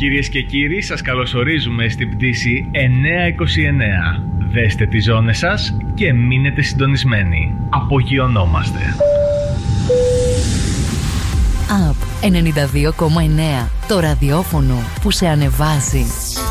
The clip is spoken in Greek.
Κυρίες και κύριοι, σας καλωσορίζουμε στην πτήση 929. Δέστε τις ζώνες σας και μείνετε συντονισμένοι. Απογειωνόμαστε. Up 92,9. Το ραδιόφωνο που σε ανεβάζει.